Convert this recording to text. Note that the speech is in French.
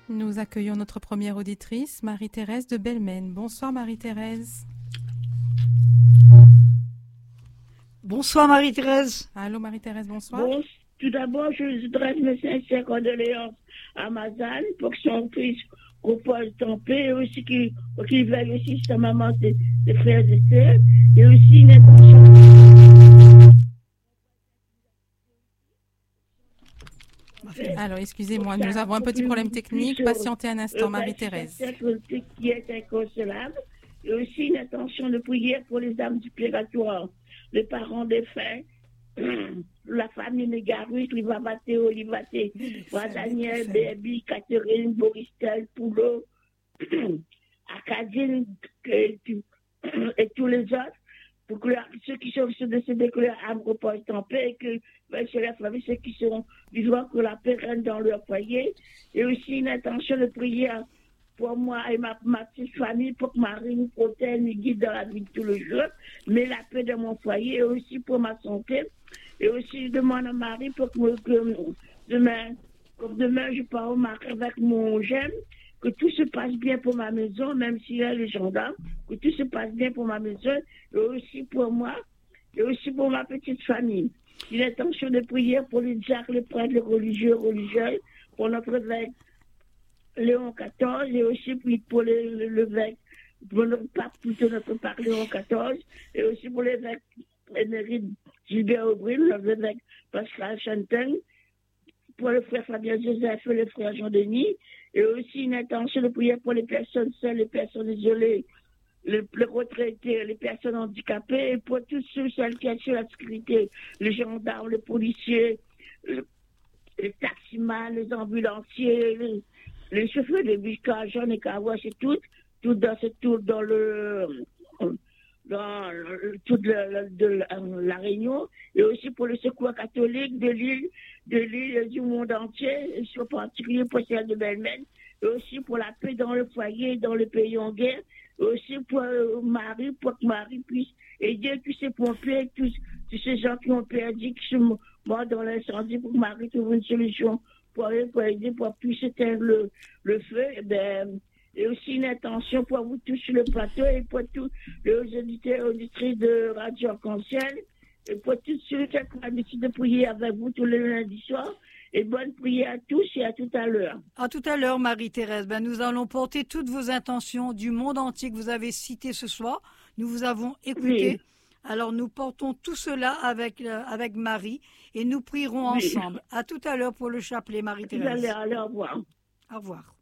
Nous accueillons notre première auditrice, Marie-Thérèse de Belmène. Bonsoir Marie-Thérèse. Bonsoir Marie-Thérèse. Allô Marie-Thérèse, bonsoir. Bon, tout d'abord, je voudrais mes sincères condoléances à Mazane pour que son fils repose en paix et aussi qu'il veille aussi sa maman, ses frères et sœurs, et aussi une intention. Alors, excusez-moi, nous avons un petit problème technique. Patientez un instant, Marie-Thérèse. Qui est inconsolable, et aussi une intention de prière pour les âmes du purgatoire, les parents défunts, la famille Mégarus, Théo, Daniel, Baby, Catherine, Boristel, Poulot, Acadine et tous les autres, pour que ceux qui sont décédés, que leur âme repose en paix, et que chez la famille, ceux qui seront vivants, que la paix règne dans leur foyer. Et aussi une intention de prière pour moi et ma petite famille, pour que Marie nous protège, nous guide dans la vie de tous les jours, mais la paix de mon foyer, et aussi pour ma santé. Et aussi, je demande à Marie pour que demain, je pars au marché avec mon j'aime, que tout se passe bien pour ma maison, même s'il y a les gendarmes, que tout se passe bien pour ma maison, et aussi pour moi, et aussi pour ma petite famille. Une intention de prière pour les diacres, les prêtres, les religieuses, pour notre évêque Léon XIV, et aussi pour l'évêque, pour notre pape, plutôt notre pape Léon XIV, et aussi pour l'évêque émérite Gilbert Aubry, notre évêque Pascal Chantin, pour le frère Fabien Joseph et le frère Jean-Denis, et aussi une intention de prière pour les personnes seules, les personnes isolées, les retraités, les personnes handicapées, et pour tous celles qui assurent la sécurité, les gendarmes, les policiers, les taximans, les ambulanciers, les chauffeurs de bus, Jean et Kawash et tout dans toute la Réunion, et aussi pour le secours catholique de l'île et du monde entier, et en particulier pour celle de Belmène, et aussi pour la paix dans le foyer, dans le pays en guerre, et aussi pour Marie, pour que Marie puisse aider tous ces pompiers, tous ces gens qui ont perdu, qui sont morts dans l'incendie, pour que Marie trouve une solution pour aider, pour puisse éteindre le feu. Et aussi une intention pour vous tous sur le plateau et pour tous les auditeurs et auditrices de Radio Arc-en-Ciel, et pour tous ceux qui ont l'habitude de prier avec vous tous les lundis soirs. Et bonne prière à tous et à tout à l'heure. À tout à l'heure, Marie-Thérèse. Nous allons porter toutes vos intentions du monde entier que vous avez citées ce soir. Nous vous avons écouté. Oui. Alors, nous portons tout cela avec Marie et nous prierons ensemble. À tout à l'heure pour le chapelet, Marie-Thérèse. Allez, au revoir. Au revoir.